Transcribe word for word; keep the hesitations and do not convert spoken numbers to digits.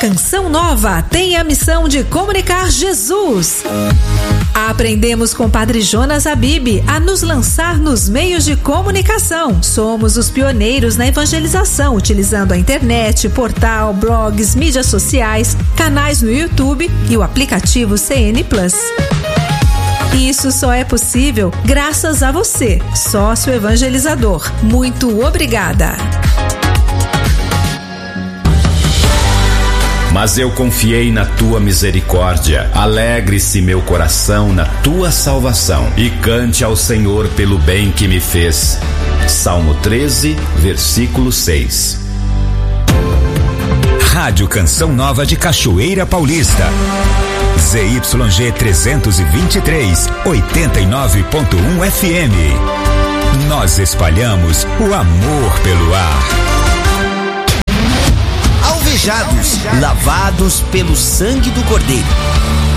Canção Nova tem a missão de comunicar Jesus. Aprendemos com Padre Jonas Habib a nos lançar nos meios de comunicação. Somos os pioneiros na evangelização, utilizando a internet, portal, blogs, mídias sociais, canais no YouTube e o aplicativo C N Plus. Isso só é possível graças a você, sócio evangelizador. Muito obrigada! Mas eu confiei na tua misericórdia. Alegre-se meu coração na tua salvação e cante ao Senhor pelo bem que me fez. Salmo treze, versículo seis. Rádio Canção Nova de Cachoeira Paulista. Z Y G trezentos e vinte e três, oitenta e nove ponto um F M. Nós espalhamos o amor pelo ar. Alvejados, lavados pelo sangue do Cordeiro.